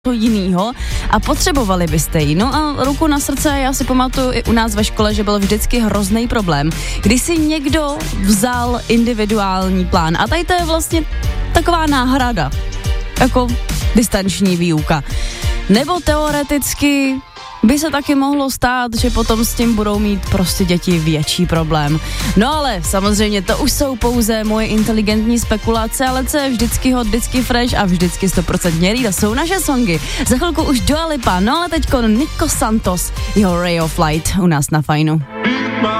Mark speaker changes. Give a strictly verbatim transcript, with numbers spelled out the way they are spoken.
Speaker 1: to jinýho a potřebovali byste ji. No a ruku na srdce, já si pamatuju i u nás ve škole, že byl vždycky hrozný problém, když si někdo vzal individuální plán. A tady to je vlastně taková náhrada, jako distanční výuka. Nebo teoreticky by se taky mohlo stát, že potom s tím budou mít prostě děti větší problém. No ale samozřejmě to už jsou pouze moje inteligentní spekulace, ale co je vždycky hot, vždycky fresh a vždycky sto procent lída jsou naše songy. Za chvilku už Dua Lipa, no ale teďko Nico Santos, jeho Ray of Light u nás na Fajnu.